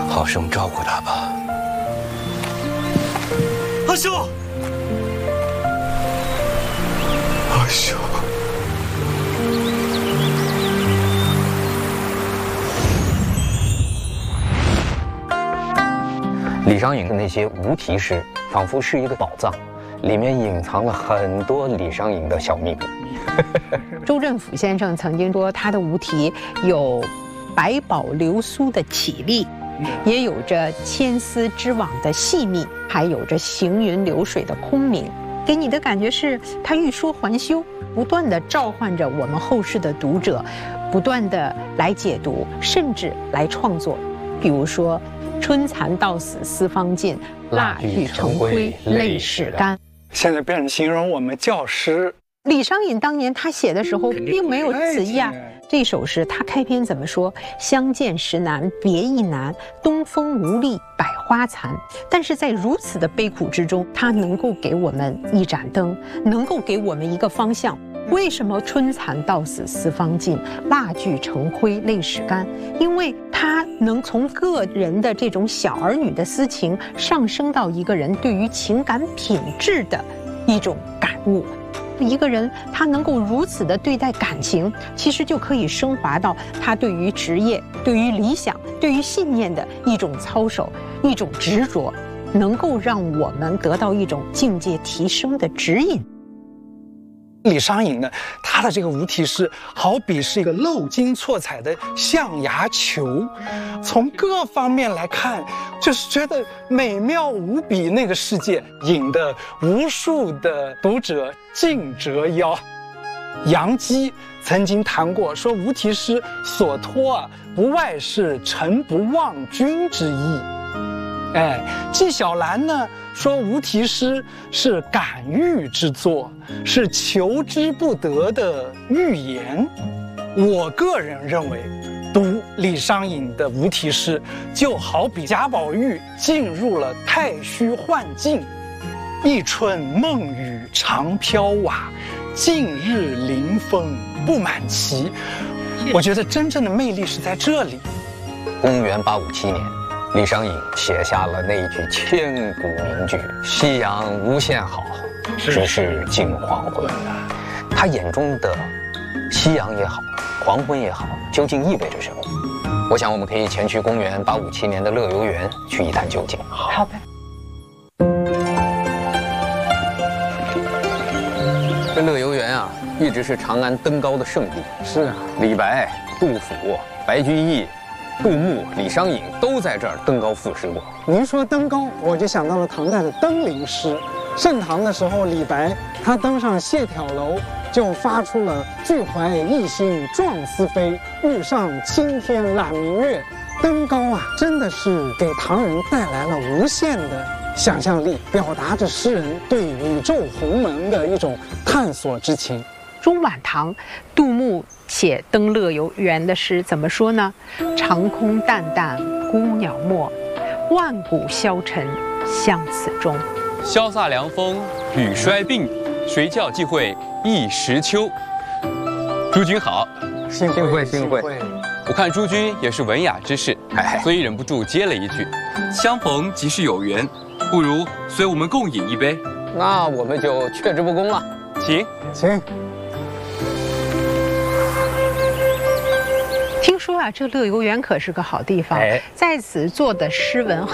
好生照顾他吧。 阿修，阿修。 李商隐的那些无题诗，仿佛是一个宝藏，里面隐藏了很多李商隐的小秘密。 周振甫先生曾经说，他的无题有百宝流苏的绮丽，也有着千丝织网的细密，还有着行云流水的空明。给你的感觉是，他欲说还休，不断地召唤着我们后世的读者，不断地来解读，甚至来创作。比如说，春蚕到死丝方尽，蜡炬成灰泪始干。 现在变成形容我们教师。 李商隐当年他写的时候并没有此意啊。这首诗他开篇怎么说？相见时难别亦难，东风无力百花残。但是在如此的悲苦之中，他能够给我们一盏灯，能够给我们一个方向。为什么春蚕到死丝方尽，蜡炬成灰泪始干？因为他能从个人的这种小儿女的私情上升到一个人对于情感品质的一种感悟。一个人他能够如此的对待感情，其实就可以升华到他对于职业、对于理想、对于信念的一种操守、一种执着，能够让我们得到一种境界提升的指引。 李商隐呢，他的这个无题诗好比是一个镂金错彩的象牙球，从各方面来看，就是觉得美妙无比。那个世界引得无数的读者竞折腰。杨基曾经谈过，说无题诗所托不外是臣不忘君之意。纪晓岚呢说无题诗是感喻之作，是求之不得的寓言。我个人认为，读李商隐的无题诗，就好比贾宝玉进入了太虚幻境，一春梦雨长飘瓦，近日临风不满旗。我觉得真正的魅力是在这里。 公元857年，李商隐写下了那一句千古名句：“夕阳无限好，只是近黄昏。”他眼中的夕阳也好，黄昏也好，究竟意味着什么？我想我们可以前去公元857年的乐游原去一探究竟。 好的。 这乐游原啊，一直是长安登高的圣地。 是啊， 李白、杜甫、白居易、杜牧、李商隐都在这儿登高赋诗过。 您说登高，我就想到了唐代的登临诗。盛唐的时候，李白他登上谢眺楼，就发出了“俱怀逸心壮思飞，欲上青天揽明月”。登高啊，真的是给唐人带来了无限的想象力，表达着诗人对宇宙鸿蒙的一种探索之情。 中晚唐，杜牧写登乐游原的诗怎么说呢？长空淡淡孤鸟没，万古消沉相思中。 潇飒凉风雨衰鬓，谁教寄会一时秋。诸君好， 幸会幸会。 我看诸君也是文雅之士，所以忍不住接了一句：相逢即是有缘，不如随我们共饮一杯。 那我们就却之不恭了。 请。 听说啊，这乐游原可是个好地方，在此做的诗文